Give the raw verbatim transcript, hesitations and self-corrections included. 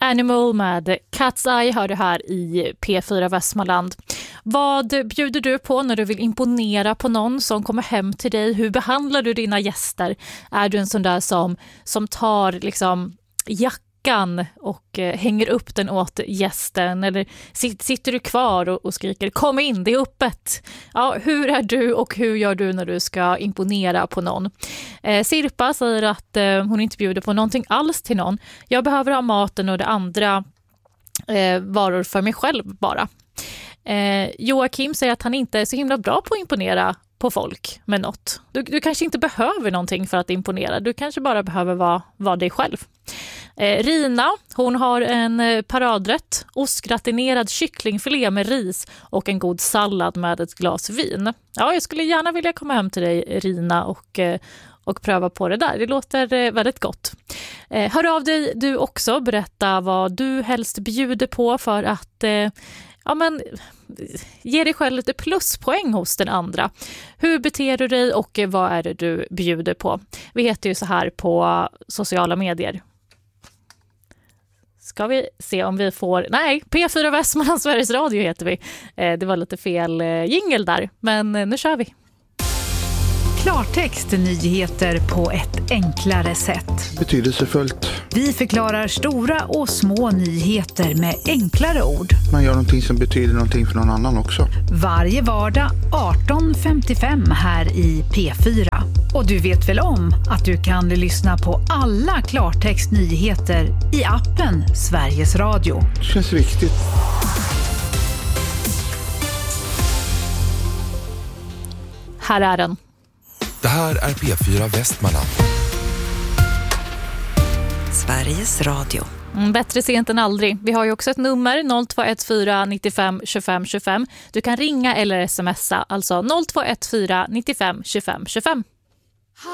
Animal med Cat's Eye hör du här i P fyra Västmanland. Vad bjuder du på när du vill imponera på någon som kommer hem till dig? Hur behandlar du dina gäster? Är du en sån där som, som tar liksom jackan och eh, hänger upp den åt gästen? Eller sit, sitter du kvar och, och skriker kom in, det är öppet? Ja, hur är du och hur gör du när du ska imponera på någon? Eh, Sirpa säger att eh, hon inte bjuder på någonting alls till någon. Jag behöver ha maten och det andra eh, varor för mig själv bara. Eh, Joakim säger att han inte är så himla bra på att imponera på folk med något. Du, du kanske inte behöver någonting för att imponera. Du kanske bara behöver vara, vara dig själv. Eh, Rina, hon har en eh, paradrätt. Ostgratinerad kycklingfilé med ris och en god sallad med ett glas vin. Ja, jag skulle gärna vilja komma hem till dig, Rina, och, eh, och pröva på det där. Det låter eh, väldigt gott. Eh, hör av dig du också. Berätta vad du helst bjuder på för att eh, ja, men, ge dig själv lite pluspoäng hos den andra. Hur beter du dig och vad är det du bjuder på? Vi heter ju så här på sociala medier. Ska vi se om vi får... Nej, P fyra Västmanland Sveriges Radio heter vi. Det var lite fel jingle där, men nu kör vi. Klartext nyheter på ett enklare sätt. Betydelsefullt. Vi förklarar stora och små nyheter med enklare ord. Man gör någonting som betyder någonting för någon annan också. Varje vardag arton femtiofem här i P fyra. Och du vet väl om att du kan lyssna på alla Klartext nyheter i appen Sveriges Radio. Det känns viktigt. Här är den. Det här är P fyra Västmanland. Sveriges Radio. Mm, bättre sent än aldrig. Vi har ju också ett nummer noll två ett fyra nittiofem tjugofem tjugofem. Du kan ringa eller smsa, alltså noll två ett fyra nittiofem tjugofem tjugofem.